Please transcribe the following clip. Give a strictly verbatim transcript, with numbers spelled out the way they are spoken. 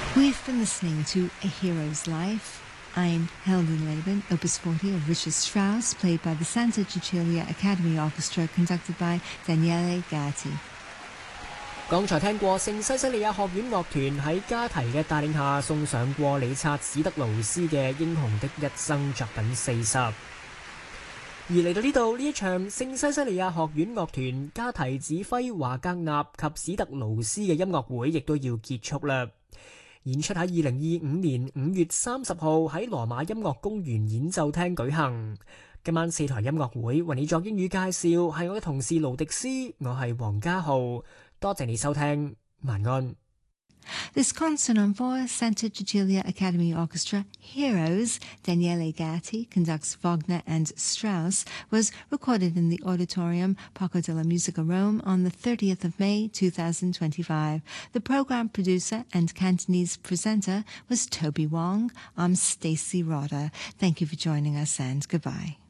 We've been listening to A Hero's Life. I'm Helen Laban, Opus forty of Richard Strauss, played by the Santa Cecilia Academy Orchestra, conducted by Daniele Gatti. 剛才聽過聖西西利亞學院樂團喺加提嘅帶領下送上過理察史德勞斯嘅英雄的一生作品四十。而嚟到呢度，呢一場聖西西利亞學院樂團加提指揮華格納及史特勞斯嘅音樂會亦都要結束啦。演出喺二零二五年五月三十號喺羅馬音樂公園演奏廳舉行。今晚四台音樂會為你作英語介紹，係我嘅同事盧迪斯，我係黃家浩。多謝你收聽，晚安。 This concert on for Santa Cecilia Academy Orchestra, Heroes, Daniele Gatti conducts Wagner and Strauss, was recorded in the Auditorium Parco della Musica Rome on the thirtieth of May two thousand twenty-five. The program producer and Cantonese presenter was Toby Wong. I'm Stacey Rodder. Thank you for joining us and goodbye.